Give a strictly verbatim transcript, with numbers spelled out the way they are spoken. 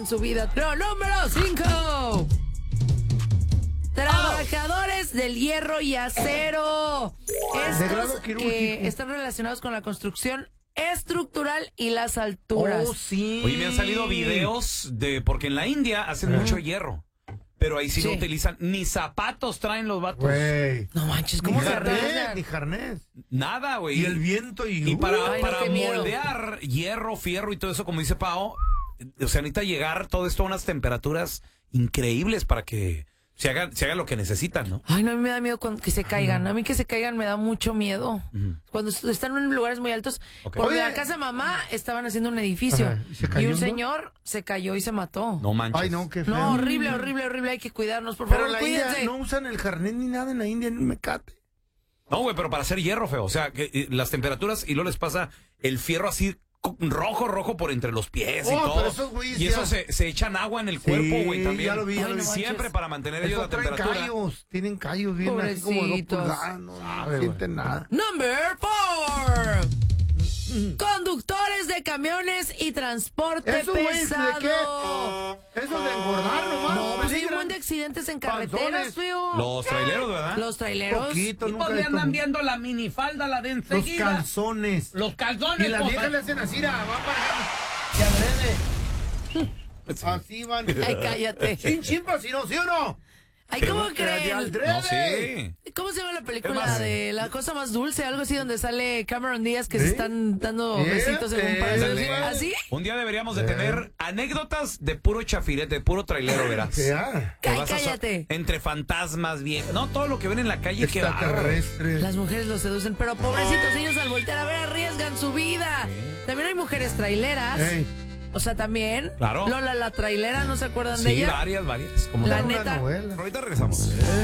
en su vida. Pero número cinco. Trabajadores del hierro y acero. Estos que están relacionados con la construcción estructural y las alturas. Oh, sí. Oye, me han salido videos de... Porque en la India hacen mucho hierro. Pero ahí sí, sí no utilizan... Ni zapatos traen los vatos. Güey. No manches, ¿cómo ni se jarnés, ni jarnés. Nada, güey. Y el viento y... Y para, Ay, para no, moldear hierro, fierro y todo eso, como dice Pao, o sea, necesita llegar todo esto a unas temperaturas increíbles para que se haga, se haga lo que necesitan, ¿no? Ay, no, a mí me da miedo cuando, que se caigan. A mí que se caigan me da mucho miedo. Uh-huh. Cuando están en lugares muy altos. Okay. Porque Oye. la casa de mamá estaban haciendo un edificio. Ajá. ¿Y se cayó Y un uno? señor se cayó y se mató. No manches. Ay, no, qué feo. No, horrible, horrible, horrible. Hay que cuidarnos, por Pero favor, en la cuídense. India no usan el jarnés ni nada en la India, en el mecate. No, güey, pero para hacer hierro, feo. O sea, que eh, las temperaturas y luego les pasa el fierro así co- rojo, rojo por entre los pies y Oh, todo. pero esos güeyes y ya- eso se, se echan agua en el cuerpo, güey, también. ya lo vi, ya lo vi. Siempre para mantener ellos Eso la traen temperatura. callos, tienen callos bien así como de dos Pobrecitos. pulgadas, no, no sienten nada. Number four. Conductores de camiones y transporte ¿Esos güeyes de pesado. qué? Eso de engordar nomás. No, pues hay un peligran. montón de accidentes en carreteras, Panzones. feo. Los traileros, ¿verdad? Los traileros. Poquito, Y nunca pues le he andan visto. viendo la minifalda, la de Los enseguida. calzones. Los calzones. Y las pues, viejas le hacen así, la van para y adrede. Así van. Ay, cállate. Sin chimpas, ¿sí no? ¿Sí o no? Ay, ¿cómo De creen? adrede. No, sí. ¿Cómo se llama la película Es más- de La Cosa Más Dulce? Algo así donde sale Cameron Díaz que ¿Sí? se están dando Yeah, besitos en un eh, paraíso. dale. ¿Así? Un día deberíamos de tener anécdotas de puro chafirete, de puro trailero, verás. Ya. Te Ay, vas a so- cállate. entre fantasmas, bien. No, todo lo que ven en la calle que Extraterrestres. Las mujeres los seducen, pero pobrecitos, ellos al voltear a ver arriesgan su vida. También hay mujeres traileras. Ey. O sea, también. Claro. Lola la trailera, ¿no se acuerdan de Sí, ella? varias, varias. Como La no. Una neta. novela. Ahorita regresamos.